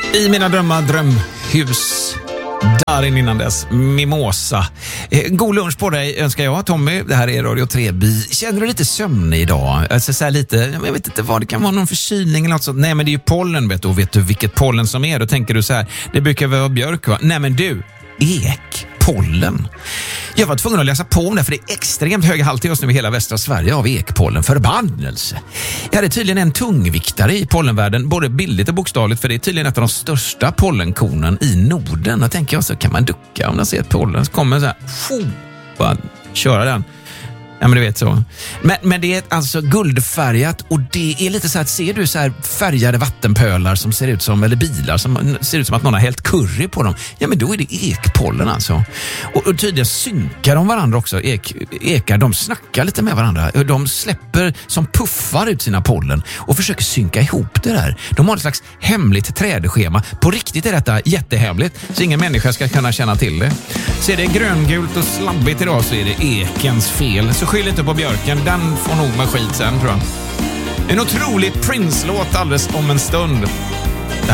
I mina drömhus. Där innan dess, Mimosa. God lunch på dig önskar jag, Tommy. Det här är Radio 3. Känner du lite sömn idag? Alltså så här lite, jag vet inte vad det kan vara, någon förkylning eller något sånt. Nej, men det är ju pollen, vet du. Och vet du vilket pollen som är? Då tänker du så här, det brukar vara björk, va? Nej, men du, ekpollen. Jag var tvungen att läsa på om det, för det är extremt hög halt just nu i hela västra Sverige av ekpollen. Förbannelse. Ja, det är tydligen en tungviktare i pollenvärlden, både bildligt och bokstavligt, för det är tydligen ett av de största pollenkornen i Norden. Då tänker jag, så kan man ducka om man ser ett pollen, så kommer så här, bara köra den. Ja, men du vet så. Men det är alltså guldfärgat, och det är lite så här, ser du så här färgade vattenpölar som ser ut som, eller bilar som ser ut som att någon har hällt curry på dem. Ja, men då är det ekpollen alltså. Och tydligen synkar de varandra också. Ekar, de snackar lite med varandra. De släpper som puffar ut sina pollen och försöker synka ihop det där. De har ett slags hemligt trädschema. På riktigt är detta jättehemligt, så ingen människa ska kunna känna till det. Så är det gröngult och slabbigt idag, så är det ekens fel. Så skyll inte på björken, den får nog med skit sen, tror jag. En otrolig Prince-låt alldeles om en stund.